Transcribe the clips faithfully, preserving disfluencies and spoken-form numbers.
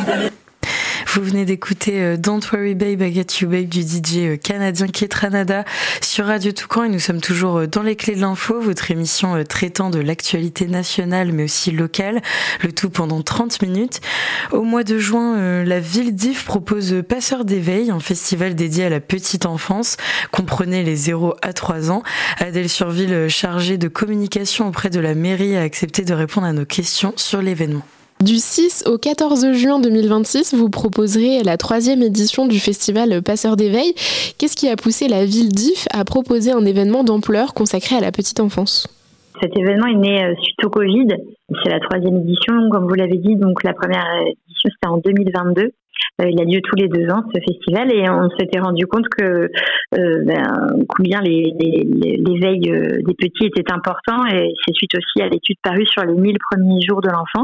Vous venez d'écouter Don't Worry Babe, I Got You Babe du D J canadien Ketranada sur Radio Toucan et nous sommes toujours dans les clés de l'info, votre émission traitant de l'actualité nationale mais aussi locale, le tout pendant trente minutes. Au mois de juin, la ville d'If propose Passeurs d'éveil, un festival dédié à la petite enfance, comprenez les zéro à trois ans. Adèle Surville, chargée de communication auprès de la mairie, a accepté de répondre à nos questions sur l'événement. Du six au quatorze juin deux mille vingt-six, vous proposerez la troisième édition du festival Passeurs d'éveil. Qu'est-ce qui a poussé la ville d'If à proposer un événement d'ampleur consacré à la petite enfance ? Cet événement est né suite au Covid. C'est la troisième édition, comme vous l'avez dit. Donc la première édition, c'était en deux mille vingt-deux. Il a lieu tous les deux ans, ce festival, et on s'était rendu compte que euh, ben, combien les, les, les, l'éveil des petits était important. Et c'est suite aussi à l'étude parue sur les mille premiers jours de l'enfant,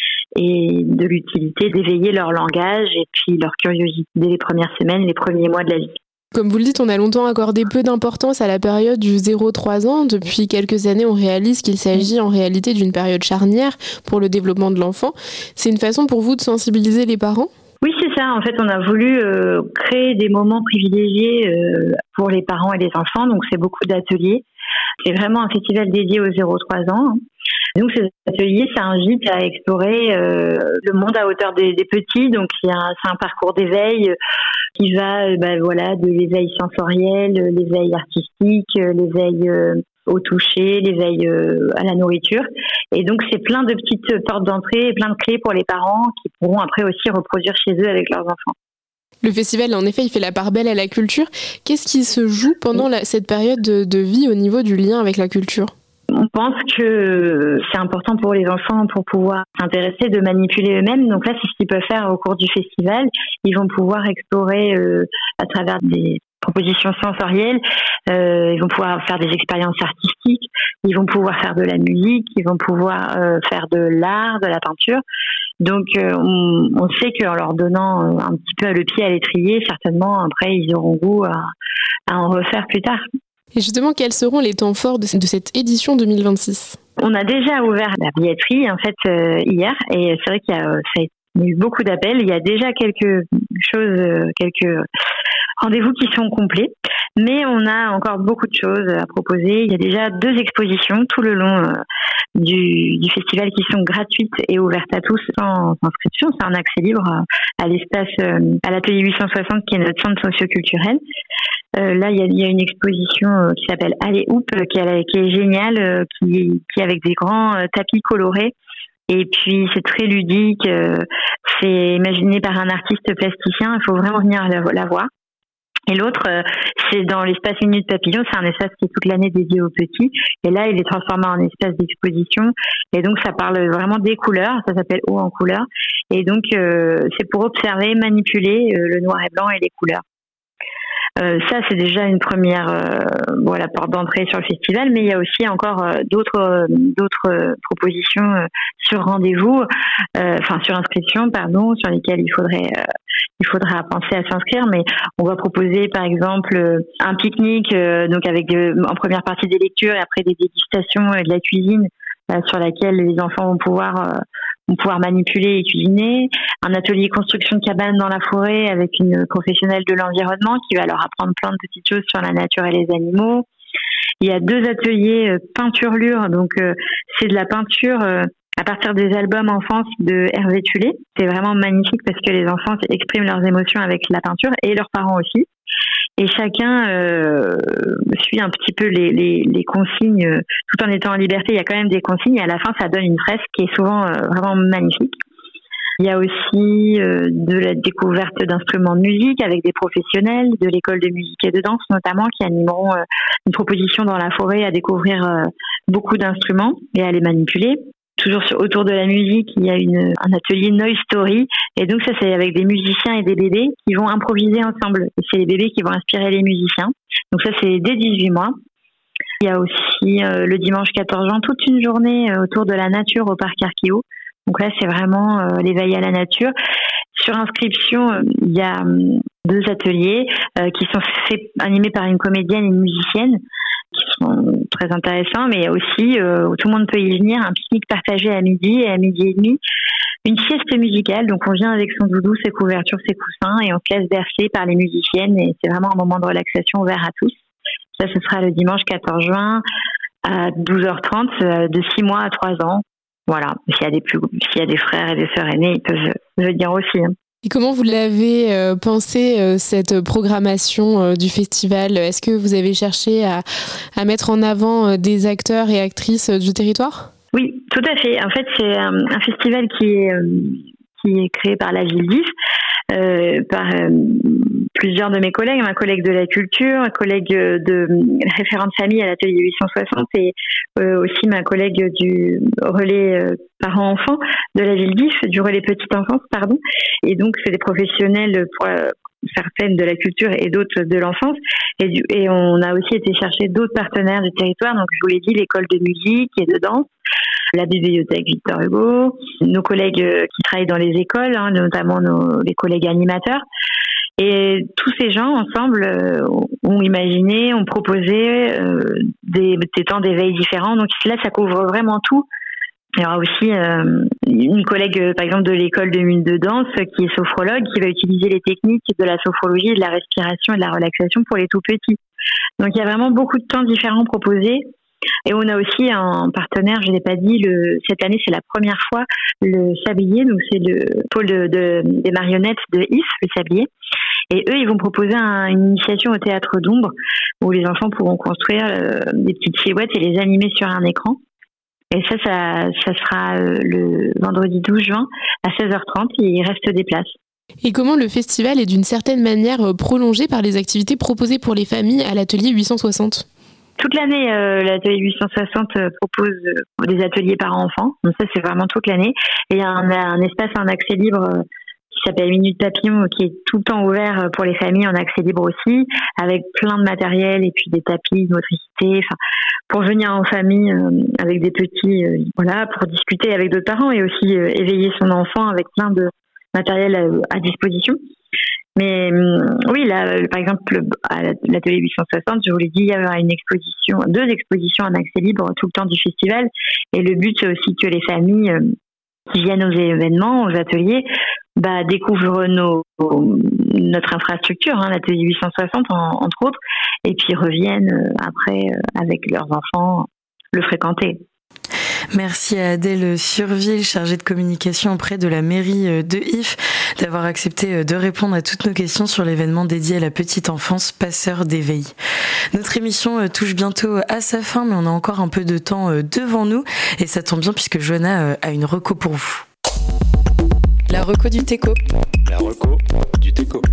et de l'utilité d'éveiller leur langage et puis leur curiosité dès les premières semaines, les premiers mois de la vie. Comme vous le dites, on a longtemps accordé peu d'importance à la période du zéro à trois ans. Depuis quelques années, on réalise qu'il s'agit en réalité d'une période charnière pour le développement de l'enfant. C'est une façon pour vous de sensibiliser les parents ? Oui, c'est ça. En fait, on a voulu euh, créer des moments privilégiés euh, pour les parents et les enfants. Donc, c'est beaucoup d'ateliers. C'est vraiment un festival dédié aux zéro à trois ans. Donc, ces ateliers, ça invite à explorer euh, le monde à hauteur des, des petits. Donc, il y a un, c'est un parcours d'éveil qui va, euh, bah, voilà, de l'éveil sensoriel, l'éveil artistique, l'éveil euh, au toucher, l'éveil euh, à la nourriture. Et donc, c'est plein de petites portes d'entrée et plein de clés pour les parents qui pourront après aussi reproduire chez eux avec leurs enfants. Le festival, en effet, il fait la part belle à la culture. Qu'est-ce qui se joue pendant la, cette période de, de vie au niveau du lien avec la culture ? On pense que c'est important pour les enfants pour pouvoir s'intéresser, de manipuler eux-mêmes. Donc là, c'est ce qu'ils peuvent faire au cours du festival. Ils vont pouvoir explorer euh, à travers des propositions sensorielles. Euh, ils vont pouvoir faire des expériences artistiques. Ils vont pouvoir faire de la musique. Ils vont pouvoir euh, faire de l'art, de la peinture. Donc, euh, on, on sait qu'en leur donnant un petit peu le pied à l'étrier, certainement, après, ils auront goût à, à en refaire plus tard. Et justement, quels seront les temps forts de cette édition deux mille vingt-six ? On a déjà ouvert la billetterie en fait euh, hier, et c'est vrai qu'il y a, ça a eu beaucoup d'appels. Il y a déjà quelque chose, quelques rendez-vous qui sont complets, mais on a encore beaucoup de choses à proposer. Il y a déjà deux expositions tout le long euh, du, du festival qui sont gratuites et ouvertes à tous sans inscription. C'est un accès libre à, à l'espace, euh, à l'atelier huit cent soixante qui est notre centre socio-culturel. Euh, là, il y a, il y a une exposition euh, qui s'appelle Allez Hoop, qui, est, qui est géniale, euh, qui, qui est avec des grands euh, tapis colorés. Et puis, c'est très ludique. Euh, c'est imaginé par un artiste plasticien. Il faut vraiment venir la, la voir. Et l'autre, euh, c'est dans l'espace Minute Papillon. C'est un espace qui est toute l'année dédié aux petits. Et là, il est transformé en espace d'exposition. Et donc, ça parle vraiment des couleurs. Ça s'appelle Haut en couleurs. Et donc, euh, c'est pour observer, manipuler euh, le noir et blanc et les couleurs. Euh, ça, c'est déjà une première euh, voilà, porte d'entrée sur le festival, mais il y a aussi encore euh, d'autres, euh, d'autres euh, propositions euh, sur rendez-vous, euh, enfin sur inscription, pardon, sur lesquelles il faudrait, euh, il faudra penser à s'inscrire. Mais on va proposer, par exemple, euh, un pique-nique, euh, donc avec de, en première partie des lectures et après des dégustations et de la cuisine, euh, sur laquelle les enfants vont pouvoir euh, vont pouvoir manipuler et cuisiner, un atelier construction de cabane dans la forêt avec une professionnelle de l'environnement qui va leur apprendre plein de petites choses sur la nature et les animaux. Il y a deux ateliers euh, peinturlure, donc euh, c'est de la peinture euh, à partir des albums enfance de Hervé Tullet. C'est vraiment magnifique parce que les enfants expriment leurs émotions avec la peinture et leurs parents aussi. Et chacun euh, suit un petit peu les, les, les consignes, euh, tout en étant en liberté. Il y a quand même des consignes et à la fin, ça donne une fresque qui est souvent euh, vraiment magnifique. Il y a aussi euh, de la découverte d'instruments de musique avec des professionnels de l'école de musique et de danse notamment qui animeront euh, une proposition dans la forêt à découvrir euh, beaucoup d'instruments et à les manipuler. Toujours sur, autour de la musique, il y a une, un atelier Noise Story. Et donc ça, c'est avec des musiciens et des bébés qui vont improviser ensemble. Et c'est les bébés qui vont inspirer les musiciens. Donc ça, c'est dès dix-huit mois. Il y a aussi euh, le dimanche quatorze juin, toute une journée euh, autour de la nature au parc Arkeo. Donc là, c'est vraiment euh, l'éveil à la nature. Sur inscription, euh, il y a euh, deux ateliers euh, qui sont faits, animés par une comédienne et une musicienne, qui sont très intéressants, mais aussi euh, où tout le monde peut y venir, un pique-nique partagé à midi et à midi et demi, une sieste musicale. Donc on vient avec son doudou, ses couvertures, ses coussins et on se laisse bercer par les musiciennes et c'est vraiment un moment de relaxation ouvert à tous. Ça, ce sera le dimanche quatorze juin à douze heures trente, de six mois à trois ans. Voilà. S'il y a des plus, s'il y a des frères et des sœurs aînés, ils peuvent venir aussi. Et comment vous l'avez euh, pensé, euh, cette programmation euh, du festival ? Est-ce que vous avez cherché à, à mettre en avant euh, des acteurs et actrices euh, du territoire ? Oui, tout à fait. En fait, c'est un, un festival qui est, euh, qui est créé par la ville d'If, euh, par euh, plusieurs de mes collègues, ma collègue de la culture, un collègue de la référente famille à l'atelier huit cent soixante et euh, aussi ma collègue du relais euh, parents-enfants de la ville d'If, du relais petite enfance, pardon. Et donc, c'est des professionnels pour euh, certaines de la culture et d'autres de l'enfance. Et, du, et on a aussi été chercher d'autres partenaires du territoire. Donc, je vous l'ai dit, l'école de musique et de danse, la bibliothèque Victor Hugo, nos collègues qui travaillent dans les écoles, hein, notamment nos, les collègues animateurs. Et tous ces gens ensemble euh, ont imaginé, ont proposé euh, des, des temps d'éveil différents. Donc là, ça couvre vraiment tout. Il y aura aussi euh, une collègue, euh, par exemple, de l'école de, de danse qui est sophrologue, qui va utiliser les techniques de la sophrologie, de la respiration et de la relaxation pour les tout petits. Donc il y a vraiment beaucoup de temps différents proposés. Et on a aussi un partenaire, je ne l'ai pas dit, le, cette année c'est la première fois, le Sablier, donc c'est le pôle de, de, des marionnettes de If, le Sablier. Et eux, ils vont proposer un, une initiation au théâtre d'ombre où les enfants pourront construire euh, des petites silhouettes et les animer sur un écran. Et ça, ça, ça sera euh, le vendredi douze juin à seize heures trente et il reste des places. Et comment le festival est d'une certaine manière prolongé par les activités proposées pour les familles à l'atelier huit cent soixante ? Toute l'année, euh, l'atelier huit cent soixante euh, propose euh, des ateliers parents-enfants. Donc ça, c'est vraiment toute l'année. Et il y a un, un espace en accès libre euh, qui s'appelle Minute Papillon, qui est tout le temps ouvert pour les familles en accès libre aussi, avec plein de matériel et puis des tapis, de motricité, enfin, pour venir en famille euh, avec des petits, euh, voilà, pour discuter avec d'autres parents et aussi euh, éveiller son enfant avec plein de matériel à, à disposition. Mais oui, là, par exemple, à l'atelier huit cent soixante, je vous l'ai dit, il y aura une exposition, deux expositions en accès libre tout le temps du festival. Et le but, c'est aussi que les familles qui viennent aux événements, aux ateliers, bah, découvrent nos, notre infrastructure, hein, l'atelier huit cent soixante, en, entre autres, et puis reviennent après avec leurs enfants le fréquenter. Merci à Adèle Surville, chargée de communication auprès de la mairie de If, d'avoir accepté de répondre à toutes nos questions sur l'événement dédié à la petite enfance Passeurs d'éveil. Notre émission touche bientôt à sa fin, mais on a encore un peu de temps devant nous et ça tombe bien puisque Johanna a une reco pour vous. La reco du Teco. La reco du Teco.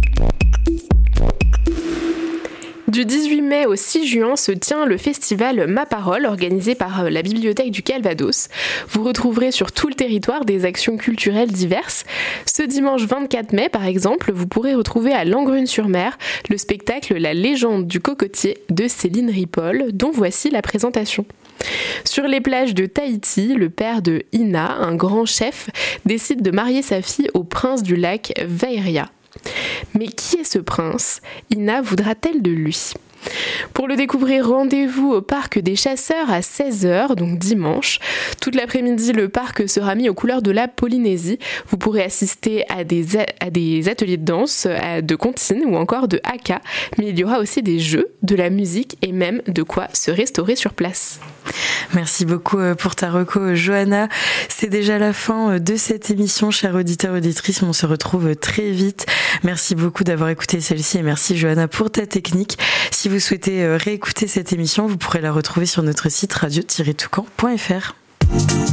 Du dix-huit mai au six juin se tient le festival Ma Parole, organisé par la Bibliothèque du Calvados. Vous retrouverez sur tout le territoire des actions culturelles diverses. Ce dimanche vingt-quatre mai, par exemple, vous pourrez retrouver à Langrune-sur-Mer le spectacle La légende du cocotier de Céline Ripoll, dont voici la présentation. Sur les plages de Tahiti, le père de Ina, un grand chef, décide de marier sa fille au prince du lac Vairia. Mais qui est ce prince ? Ina voudra-t-elle de lui ? Pour le découvrir, rendez-vous au parc des Chasseurs à seize heures, donc dimanche. Toute l'après-midi, le parc sera mis aux couleurs de la Polynésie. Vous pourrez assister à des, a- à des ateliers de danse, à de comptines ou encore de haka. Mais il y aura aussi des jeux, de la musique et même de quoi se restaurer sur place. Merci beaucoup pour ta reco, Johanna. C'est déjà la fin de cette émission, chers auditeurs et auditrices. On se retrouve très vite. Merci beaucoup d'avoir écouté celle-ci et merci, Johanna, pour ta technique. Si vous souhaitez réécouter cette émission, vous pourrez la retrouver sur notre site radio tiret toucan point f r.